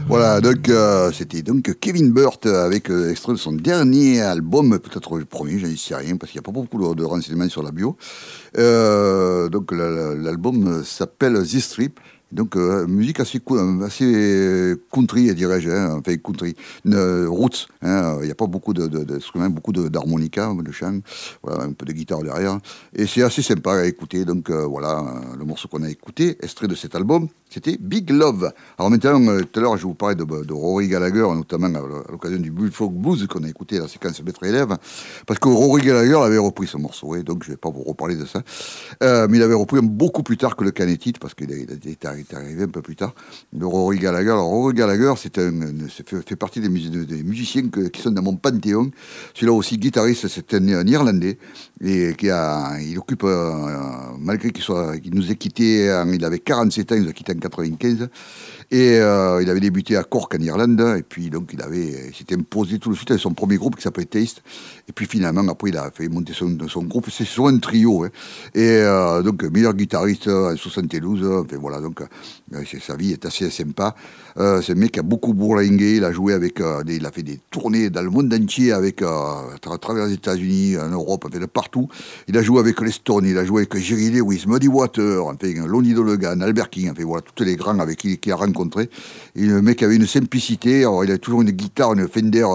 Voilà, donc c'était donc Kevin Burt avec extrait de son dernier album, peut-être le premier, je ne sais rien, parce qu'il n'y a pas beaucoup de renseignements sur la bio. Donc l'album s'appelle This Trip. Donc musique assez country, dirais-je, hein, enfin country, roots. Hein, il n'y a pas beaucoup d'instruments, beaucoup d'harmonica, de chant, voilà, un peu de guitare derrière. Et c'est assez sympa à écouter. Donc voilà, le morceau qu'on a écouté, extrait de cet album, c'était Big Love. Alors maintenant, tout à l'heure, je vous parlais de Rory Gallagher, notamment à l'occasion du Bullfrog Blues qu'on a écouté, la séquence Maître élève, parce que Rory Gallagher avait repris ce morceau, et donc je ne vais pas vous reparler de ça. Mais il avait repris beaucoup plus tard que le Canetit, parce qu'il est arrivé un peu plus tard. De Rory Gallagher. Alors Rory Gallagher, fait partie des musiciens qui sont dans mon panthéon. Celui-là aussi, guitariste, c'est un Irlandais, et il occupe, malgré qu'il nous ait quittés, il avait 47 ans, il nous a quittés en 95, et il avait débuté à Cork en Irlande, et puis donc il s'était imposé tout de suite avec son premier groupe qui s'appelait Taste, et puis finalement après il a fait monter son groupe, c'est sur un trio, hein. Et donc meilleur guitariste en 72, enfin voilà, donc sa vie est assez sympa. C'est un mec qui a beaucoup bourlingué, il a joué avec, il a fait des tournées dans le monde entier avec, à travers les États-Unis, en Europe, enfin de partout. Il a joué avec les Stones, il a joué avec Jerry Lewis, Muddy Waters, enfin Lonnie Donegan, Albert King, enfin voilà, tous les grands avec qui il a rencontré. Et le mec avait une simplicité, alors il a toujours une guitare, une Fender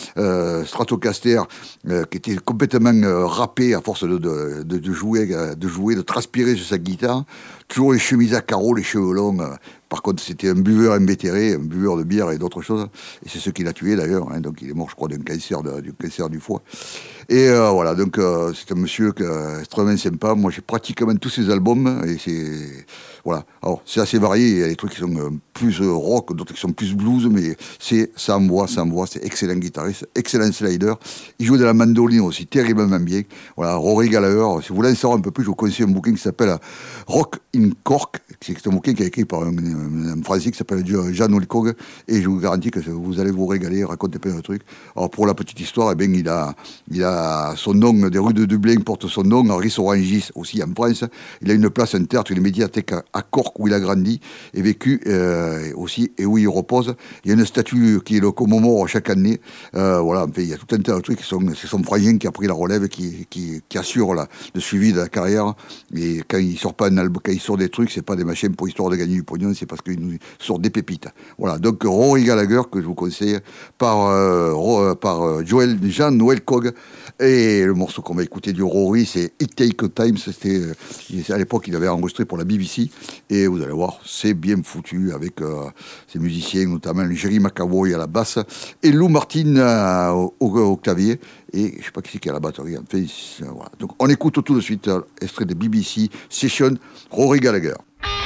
Stratocaster qui était complètement râpée à force de jouer, de transpirer sur sa guitare. Toujours les chemises à carreaux, les cheveux longs. Par contre, c'était un buveur invétéré, un buveur de bière et d'autres choses. Et c'est ce qui l'a tué d'ailleurs. Hein. Donc il est mort, je crois, d'un cancer du foie. Et voilà, donc c'est un monsieur extrêmement sympa. Moi, j'ai pratiquement tous ses albums. Et c'est... Voilà. Alors, c'est assez varié. Il y a des trucs qui sont plus rock, d'autres qui sont plus blues. Mais ça me voit. C'est excellent guitariste, excellent slider. Il joue de la mandoline aussi, terriblement bien. Voilà, Rory Gallagher. Si vous voulez en savoir un peu plus, je vous conseille un bouquin qui s'appelle Rock in Cork. C'est un bouquin qui est écrit par un Français qui s'appelle Jean Olcog, et je vous garantis que vous allez vous régaler, raconter plein de trucs. Alors pour la petite histoire, eh bien, il a son nom, des rues de Dublin portent son nom, Henri Sorangis aussi en France. Il a une place, un théâtre, une médiathèque à Cork où il a grandi et vécu aussi, et où il repose. Il y a une statue qui est le commémore chaque année. Voilà, enfin, il y a tout un tas de trucs c'est son frangin qui a pris la relève, qui assure le suivi de la carrière. Et quand il sort pas un album, quand il sort des trucs, c'est pas des machines pour histoire de gagner du pognon, c'est parce qu'il nous sort des pépites. Voilà, donc Rory Gallagher, que je vous conseille, par Jean-Noël Cogg. Et le morceau qu'on va écouter du Rory, c'est It Take Time. C'était, à l'époque, il avait enregistré pour la BBC. Et vous allez voir, c'est bien foutu avec ces musiciens, notamment Jerry McAvoy à la basse et Lou Martin au clavier. Et je ne sais pas qui c'est qui a la batterie. Enfin, voilà. Donc on écoute tout de suite extrait de BBC Session, Rory Gallagher.